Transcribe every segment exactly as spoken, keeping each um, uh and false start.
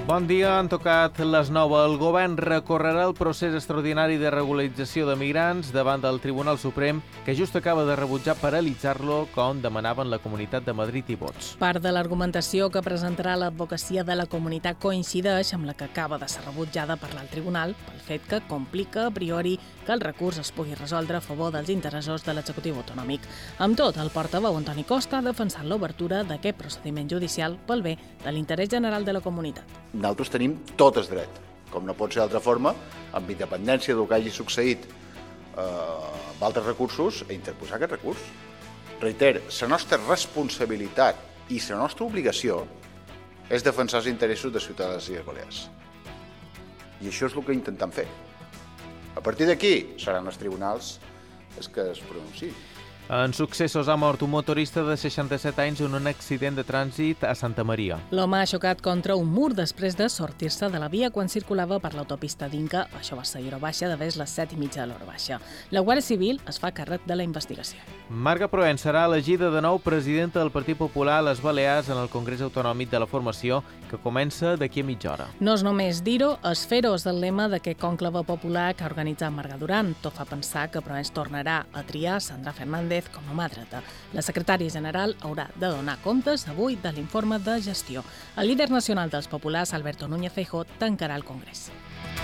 Bon dia, han tocat les nou. El govern recorrerà el procés extraordinari de regularització de migrants davant del Tribunal Suprem, que just acaba de rebutjar paralitzar-lo, com demanaven la Comunitat de Madrid i Vots. Part de l'argumentació que presentarà l'advocacia de la comunitat coincideix amb la que acaba de ser rebutjada per l'alt tribunal pel fet que complica a priori que el recurs es pugui resoldre a favor dels interessos de l'executiu autonòmic. Amb tot, el portaveu Antoni Costa ha defensat l'obertura d'aquest procediment judicial pel bé de l'interès general de la comunitat. Nosaltres tenim tot el dret, com no pot ser d'altra forma, amb independència del que hagi succeït eh, amb altres recursos, a interposar aquest recurs. Reiter, la nostra responsabilitat i la nostra obligació és defensar els interessos de ciutadans i de Balears. I això és el que intentem fer. A partir d'aquí seran els tribunals els que es pronunciïn. En successos ha mort un motorista de seixanta-set anys en un accident de trànsit a Santa Maria. L'home ha xocat contra un mur després de sortir-se de la via quan circulava per l'autopista d'Inca. Això va ser a hora baixa, de vés les set i mitja de l'hora baixa. La Guàrdia Civil es fa càrrec de la investigació. Marga Proen serà elegida de nou presidenta del Partit Popular a les Balears en el Congrés Autonòmic de la Formació, que comença d'aquí a mitja hora. No és només dir-ho, és fer-ho és el lema d'aquest conclave popular que ha organitzat Marga Duran. Tot fa pensar que Proen tornarà a triar Sandra Fernández com a mà dreta. La secretària general haurà de donar comptes avui de l'informe de gestió. El líder nacional dels populars, Alberto Núñez Feijóo, tancarà el Congrés.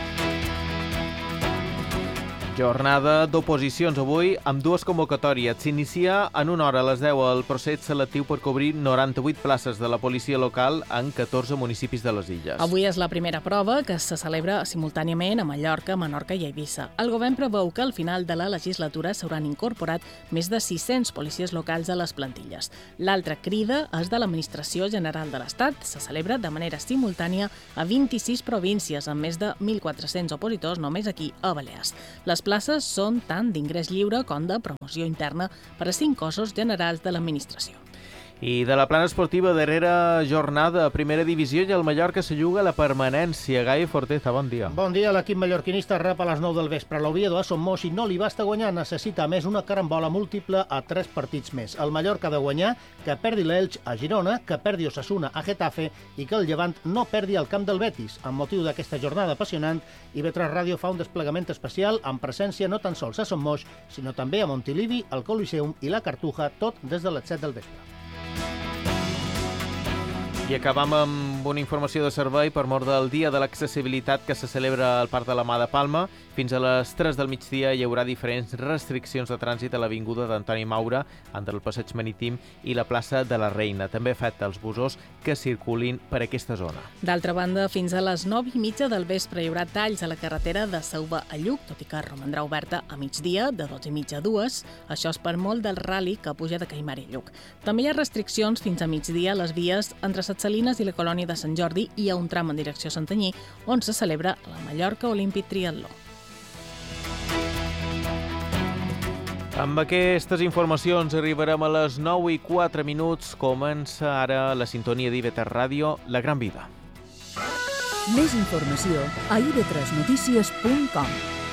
Jornada d'oposicions avui amb dues convocatòries. S'inicia en una hora a les deu el procés selectiu per cobrir noranta-vuit places de la policia local en catorze municipis de les Illes. Avui és la primera prova que se celebra simultàniament a Mallorca, Menorca i Eivissa. El govern preveu que al final de la legislatura s'hauran incorporat més de sis-cents policies locals a les plantilles. L'altra crida és de l'Administració General de l'Estat. Se celebra de manera simultània a vint-i-sis províncies amb més de mil quatre-cents opositors només aquí a Balears. Les places són tant d'ingrés lliure com de promoció interna per a cinc cossos generals de l'administració. I de la plana esportiva, darrera jornada a primera divisió i el Mallorca se juga la permanència. Gai Forteza, bon dia. Bon dia, l'equip mallorquinista rep a les nou del vespre. L'Oviedo a Somos i no li basta guanyar, necessita més una carambola múltiple a tres partits més. El Mallorca ha de guanyar, que perdi l'Elx a Girona, que perdi Osasuna a Getafe i que el Llevant no perdi el camp del Betis. Amb motiu d'aquesta jornada apassionant, I V tres Ràdio fa un desplegament especial amb presència no tan sols a Somos, sinó també a Montilivi, al Coliseum i la Cartuja, tot des de les set del vespre. I acabam amb una informació de servei per mort del Dia de l'Accessibilitat que se celebra al Parc de la Mà de Palma. Fins a les tres del migdia hi haurà diferents restriccions de trànsit a l'avinguda d'Antoni Maura, entre el passeig marítim i la plaça de la Reina. També afecta els bussos que circulin per aquesta zona. D'altra banda, fins a les nou i mitja del vespre hi haurà talls a la carretera de Sauva a Lluc, tot i que romandrà oberta a migdia, de dotze i mitja a dues. Això és per molt del rally que puja de Caimar i Lluc. També hi ha restriccions fins a migdia a les vies entre Set Salines i la colònia de Sant Jordi i a un tram en direcció a Santanyí, on se celebra la Mallorca Olímpic Triatló. Amb aquestes informacions arribarem a les nou i quatre minuts. Comença ara la sintonia d'I V tres Ràdio, La Gran Vida. Més informació a i ve tres notícies punt com.